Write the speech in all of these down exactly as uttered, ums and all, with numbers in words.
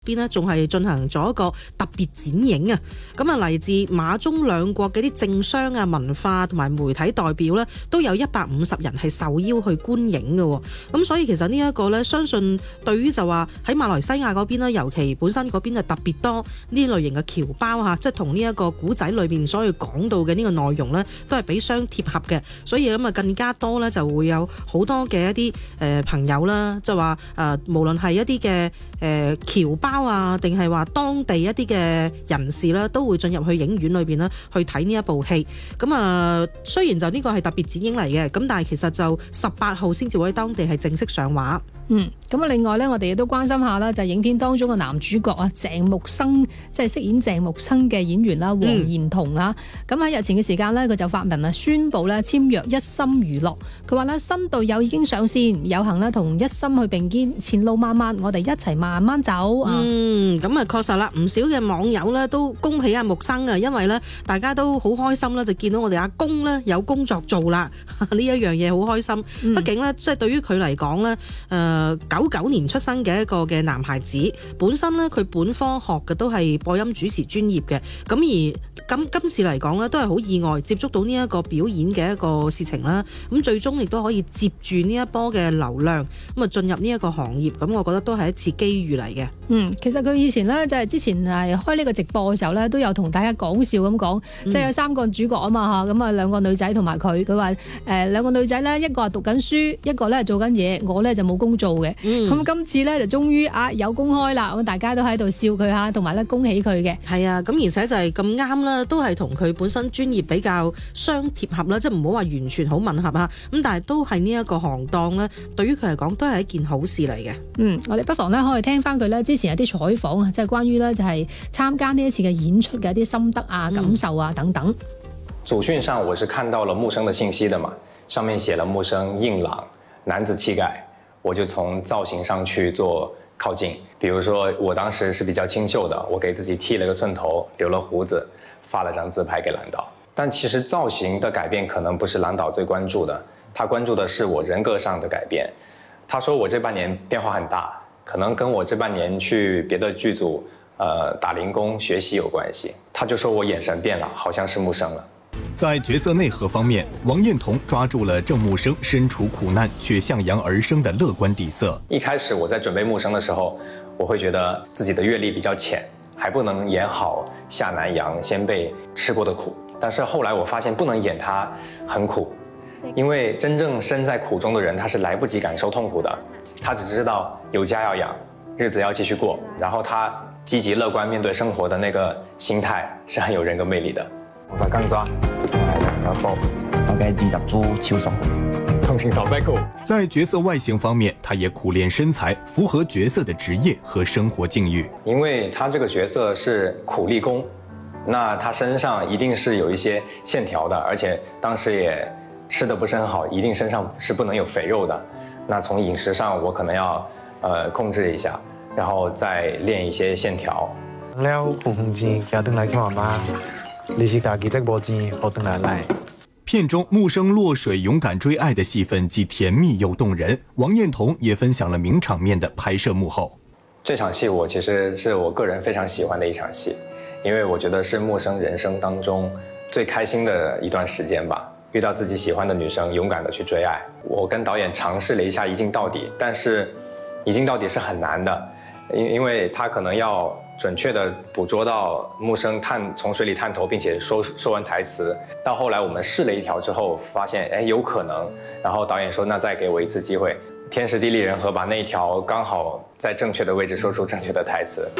邊咧仲係進行咗一個特別展映啊！咁啊，嚟自馬中兩國嘅啲政商啊、文化同埋媒體代表咧，都有一百五十人係受邀去觀影嘅。咁所以其實呢一個咧，相信對於就話喺馬來西亞嗰邊咧，尤其本身嗰邊係特別多呢類型嘅僑胞嚇，即係同呢一個古仔裏邊所要講到嘅呢個內容咧，都係比相貼合嘅。所以咁啊，更加多咧就會有好多嘅一啲誒朋友啦，就話誒無論係一啲嘅誒僑胞啊，定係話當地一啲嘅人士啦，都會進入去影院裏邊啦，去睇呢一部戲。咁啊，雖然就呢個係特別展映嚟嘅，咁但係其實就十八號先至會喺當地係正式上畫。 嗯，咁啊，另外咧，我哋亦都關心下啦，就係影片當中嘅男主角啊，鄭木生，即係飾演鄭木生嘅演員啦，黃賢彤啊。咁喺日前嘅時間咧，佢就發文啊，宣布咧簽約一心娛樂。佢話咧，新隊友已經上線，有幸咧同一心去並肩，前路漫漫，我哋一齊慢慢走啊。 嗯，咁啊，確實啦，唔少嘅網友咧都恭喜阿木生啊，因為咧大家都好開心啦，就見到我哋阿公咧有工作做啦，呢一樣嘢好開心。嗯、畢竟咧，即係對於佢嚟講咧，誒、呃。九九年出生嘅一個嘅男孩子，本身咧佢本科學嘅都係播音主持專業嘅，咁而咁今次嚟講咧都係好意外接觸到呢一個表演嘅一個事情啦，咁最終亦都可以接住呢一波嘅流量，咁啊進入呢一個行業，咁我覺得都係一次機遇嚟嘅。嗯， 其實佢以前咧就係之前係開呢個直播嘅時候咧，都有同大家講笑咁講，即係有三個主角啊嘛嚇，咁啊兩個女仔同埋佢，佢話誒兩個女仔咧，一個係讀緊書，一個咧係做緊嘢，我咧就冇工做嘅。咁、嗯、今次咧就終於啊有公開啦，咁大家都喺度笑佢嚇，同埋咧恭喜佢嘅。 係啊，咁而且就係咁啱啦，都係同佢本身專業比較相貼合啦，即係唔好話完全好吻合啊。咁但係都係呢一個行當咧，對於佢嚟講都係一件好事嚟嘅。 嗯，我哋不妨咧可以聽翻佢咧之前有啲採訪啊，即係關於咧就係參加呢一次嘅演出嘅一啲心得啊、感受啊等等。 組訊上我是看到了木生的信息的嘛，上面寫了木生硬朗、男子氣概。我就從造型上去做靠近，比如說我當時是比較清秀的，我給自己剃了個寸頭，留了鬍子，發了張自拍給藍導。但其實造型的改變可能不是藍導最關注的，他關注的是我人格上的改變。他說我這半年變化很大，可能跟我這半年去別的劇組，呃，打零工學習有關係。他就說我眼神變了，好像是木生了。 在角色內核方面，王彥彤抓住了鄭木生身處苦難卻向陽而生的樂觀底色。 一開始我在準備木生的時候，我會覺得自己的閱歷比較淺，還不能演好下南洋先輩吃過的苦。但是後來我發現不能演他很苦，因為真正身在苦中的人，他是來不及感受痛苦的，他只知道有家要養，日子要繼續過，然後他積極樂觀面對生活的那個心態是很有人格魅力的。 我在工作，有波，我嘅二十株超熟，同情手 back。 在角色外形方面，他也苦練身材，符合角色的職業和生活境遇。 因為他這個角色是苦力工，那他身上一定是有一些線條的，而且當時也吃得不是很好，一定身上是不能有肥肉的。那從飲食上，我可能要呃控制一下，然後再練一些線條。 了半紅錢，叫等來叫媽媽。你是家己隻無錢，好等來來。 片中木生落水勇敢追愛的戲份既甜蜜又動人，王彥彤也分享了名場面的拍攝幕後。 這場戲我其實是我個人非常喜歡的一場戲，因為我覺得是木生人生當中最開心的一段時間吧。遇到自己喜歡的女生，勇敢的去追愛。我跟導演嘗試了一下一鏡到底，但是一鏡到底是很難的，因因為他可能要準確地捕捉到木生探從水裡探頭，並且說說完台詞。到後來我們試了一條之後，發現哎有可能，然後導演說那再給我一次機會，天時地利人和，把那一條剛好在正確的位置說出正確的台詞。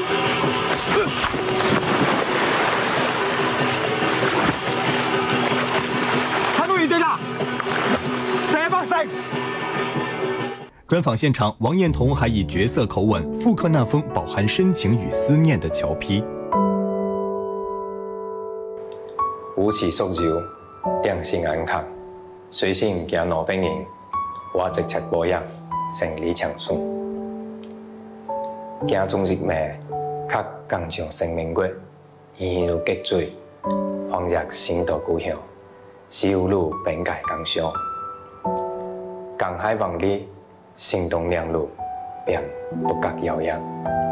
睇到原地啦，第一把勝。 專訪現場，王彥彤還以角色口吻復刻那封飽含深情與思念的俏皮。 舞池縮繞，兩線眼看，水仙行路冰影，我直尺波音，成里長順。行中日暝，較更像生命月，沿路激水，仿若新到故鄉，小路邊界共相，江海望里。心動亮路，便不覺遙遠。